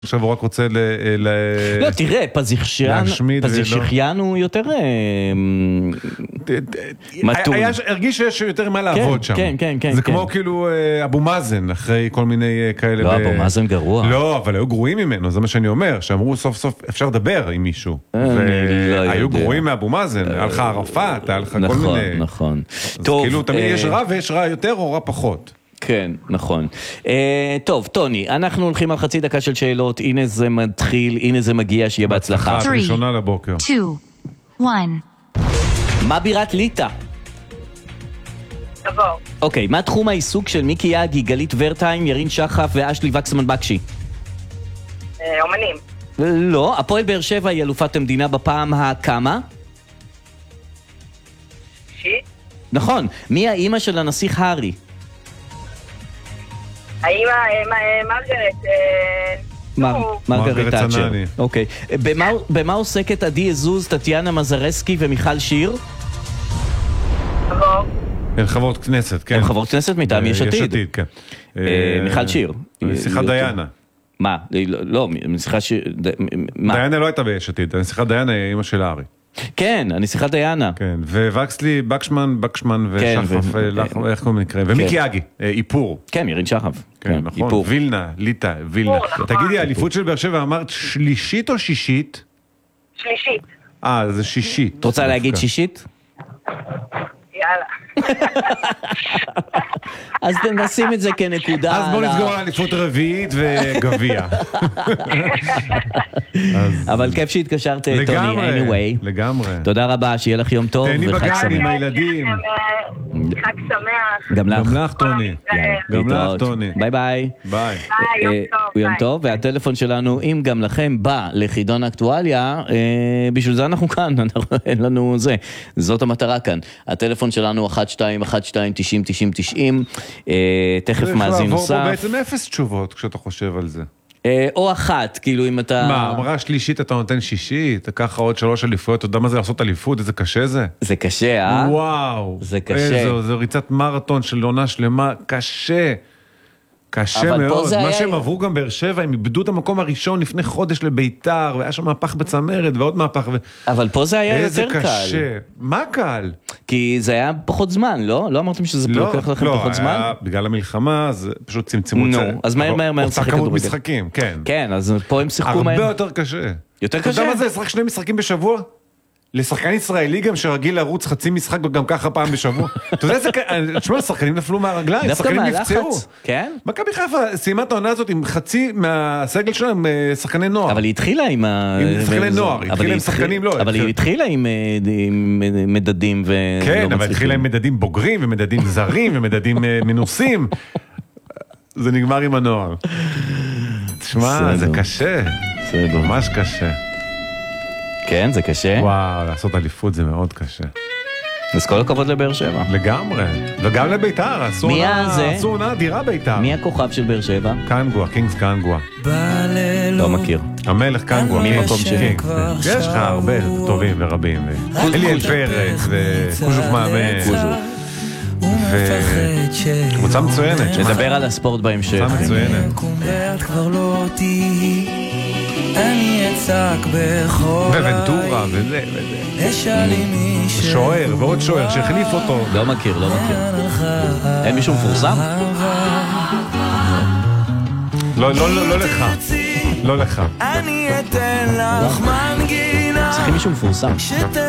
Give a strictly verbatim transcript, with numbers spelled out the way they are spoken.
עכשיו הוא רק רוצה ל... לא, תראה, פזיכשיין הוא יותר מתון. הרגיש שיש יותר מה לעבוד שם. כן, כן, כן. זה כמו כאילו אבו מאזן, אחרי כל מיני כאלה... לא, אבו מאזן גרוע. לא, אבל היו גרועים ממנו, זה מה שאני אומר, שאמרו סוף סוף אפשר לדבר עם מישהו. והיו גרועים מאבו מאזן, היה לך ערפאת, היה לך כל מיני... נכון, נכון. טוב. כאילו תמיד יש רע ויש רע יותר או רע פחות. כן, נכון. טוב, טוני, אנחנו הולכים על חצי דקה של שאלות, הנה זה מתחיל, הנה זה מגיע, שיהיה בהצלחה. ראשונה לבוקר. שתיים, אחת. מה בירת ליטא? תבוא. אוקיי, מה תחום העיסוק של מיקי יאגי, גלית ורטיים, ירין שחף ואשלי וקסמן בקשי? אומנים. לא, הפועל באר שבע היא אלופת המדינה בפעם הכמה? שיט. נכון, מי האימא של הנסיך הארי? האמא, מרגרט, מרגרט תאצ'ר. צנני. אוקיי. במה עוסקת עדי עזוז, טטיאנה מזרסקי ומיכל שיר? תבוא. הן חברות כנסת, כן. הן חברות כנסת מטעם יש עתיד. יש עתיד, כן. מיכל שיר. נסיכת דיינה. מה? לא, נסיכת שיר... דיינה לא הייתה ביש עתיד, נסיכת דיינה היא אמא של הארי. כן, הנסיכת דיינה. כן, ווקסלי, בקשמן, בקשמן ושחף, איך קוראים נקרא? ומיקי יאגי, איפור. כן, ירין שחף. כן, נכון. וילנה, ליטא, וילנה. תגידי, האליפות של באר שבע אמרת שלישית או שישית? שלישית. אה, זה שישית. את רוצה להגיד שישית? יאללה. אז נשים את זה כנקודה. אז בוא נסגור על אליפות רביעית וגביע. אבל כיף שהתקשרת, טוני, anyway. לגמרי. תודה רבה, שיהיה לך יום טוב תהני וחג בגן שמח. עם הילדים. חג שמח. גם לך. גם לך, טוני. גם לך, טוני. ביי ביי. ביי. ביי, יום טוב. יום טוב, והטלפון שלנו, אם גם לכם בא לחידון אקטואליה, בשביל זה אנחנו כאן, אין לנו זה. זאת המטרה כאן. הטלפון שלנו אחת שתיים אחת שתיים תשעים תשעים תשעים, תכף מאזין נוסף. צריך לעבור פה בעצם אפס תשובות כשאתה חושב על זה. או אחת, כאילו אם אתה... מה, אמרה שלישית אתה נותן שישית, ככה עוד שלוש אליפויות, אתה יודע מה זה לעשות אליפות, איזה קשה זה? זה קשה, אה? וואו. זה קשה. זה ריצת מרתון של עונה שלמה, קשה. קשה מאוד, מה שהם עברו גם באר שבע, הם איבדו את המקום הראשון לפני חודש לביתר, והיה שם מהפך בצמרת ועוד מהפך. אבל פה זה היה יותר קל. איזה קשה. מה קל? כי זה היה פחות זמן, לא? לא אמרתם שזה לוקח לכם פחות זמן? לא, בגלל המלחמה, אז פשוט צמצמו את זה. נו, אז מהר מהר מהר שחק כדורגל. אותה כמות משחקים, כן. כן, אז פה הם שיחקו מהר. הרבה יותר קשה. יותר קשה? אתה יודע מה זה, לשחק שני משחקים בשבוע? לשחקן ישראלי גם שרגיל לרוץ חצי משחק גם ככה פעם בשבוע. אתה יודע, תשמע, שחקנים נפלו מהרגליים, שחקנים נפצעו. כן? מכבי חיפה סיימה את העונה הזאת עם חצי מהסגל שלהם שחקני נוער. אבל היא התחילה עם... עם שחקני נוער, היא התחילה עם שחקנים לא. אבל היא התחילה עם מדדים ו... כן, אבל התחילה עם מדדים בוגרים ומדדים זרים ומדדים מנוסים. זה נגמר עם הנוער. תשמע, זה קשה. ממש קשה. כן, זה קשה. וואו, לעשות אליפות זה מאוד קשה. אז כל הכבוד לבאר שבע. לגמרי. וגם לביתר, עשו עונה אדירה ביתר. מי הכוכב של באר שבע? קנגווה, קינגס קנגווה. לא מכיר. המלך קנגווה. מי מקום שלי? יש לך הרבה טובים ורבים. אליאל פרץ וקוז'וק מאמן. וקבוצה מצוינת. נדבר על הספורט בהמשך. קבוצה מצוינת. אני אצעק בחול וונטורה וזה וזה שוער ועוד שוער שהחליף אותו. לא מכיר, לא מכיר. אין מישהו מפורסם? לא, לא, לא לך. לא לך. אני אתן לך מנגינה צריכים מישהו מפורסם.